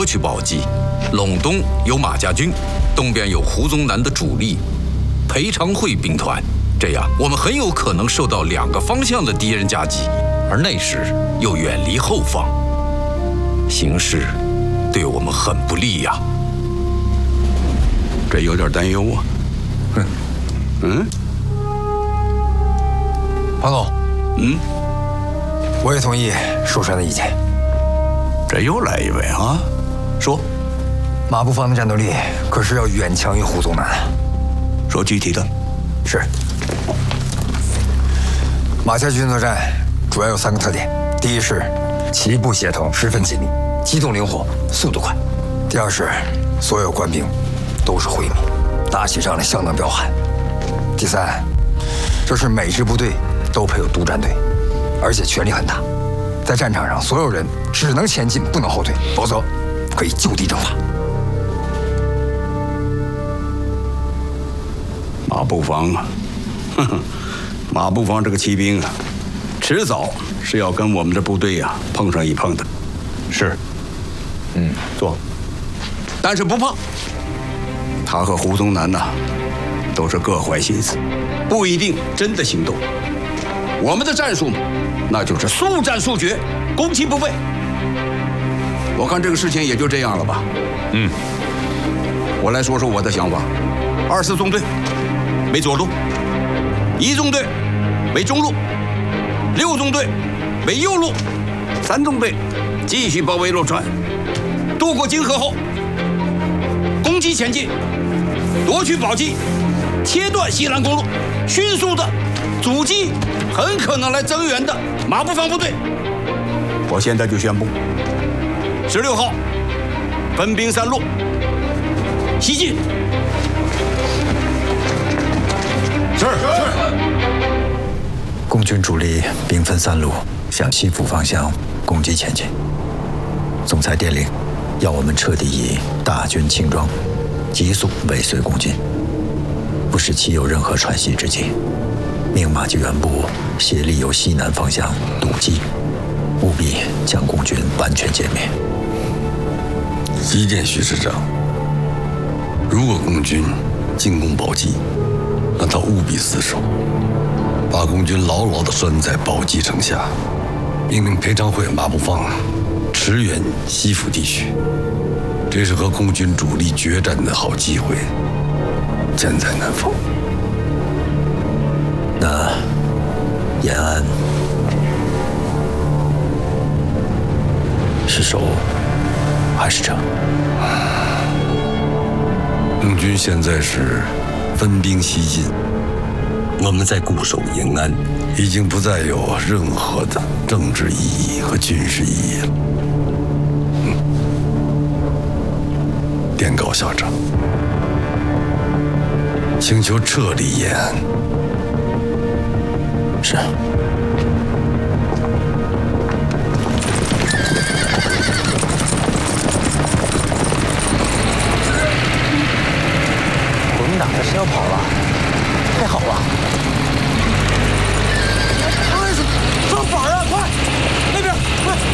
去宝鸡，陇东有马家军，东边有胡宗南的主力裴长会兵团，这样我们很有可能受到2个方向的敌人夹击，而那时又远离后方，形势对我们很不利呀。 这有点担忧啊。 庞总，我也同意寿山的意见。 这又来一位啊，说， 马步芳的战斗力可是要远强于胡宗南。 说具体的。 是。马家军作战主要有3个特点：第一是齐步协同，十分紧密，机动灵活，速度快；第二是所有官兵都是会民，打起仗来相当彪悍；第三，就是每支部队都配有督战队，而且权力很大，在战场上所有人只能前进，不能后退，否则可以就地正法。 马步芳啊，马步芳这个骑兵啊，迟早是要跟我们这部队啊碰上一碰的。 是， 做，但是不怕。他和胡宗南呐，都是各怀心思，不一定真的行动。我们的战术嘛，那就是速战速决，攻其不备。我看这个事情也就这样了吧。我来说说我的想法。24纵队为左路，1纵队为中路，6纵队为右路，3纵队继续包围洛川，渡过泾河后，攻击前进，夺取宝鸡，切断西兰公路，迅速的阻击很可能来增援的马步芳部队。我现在就宣布，16号分兵3路西进。是。 共军主力兵分3路向西府方向攻击前进。总裁电令，要我们彻底以大军轻装，急速尾随共军，不使其有任何喘息之机。命马继元部协力由西南方向堵击，务必将共军完全歼灭。 一见徐师长，如果共军进攻宝鸡，那他务必死守，把共军牢牢地拴在宝鸡城下，命令裴长会、马步芳驰援西府地区，这是和共军主力决战的好机会，箭在难逢。 那延安是守还是撤？ 共军现在是分兵西进，我们在固守延安，已经不再有任何的政治意义和军事意义了。电告校长，请求撤离延安。 是。 国民党这是要跑了，太好了！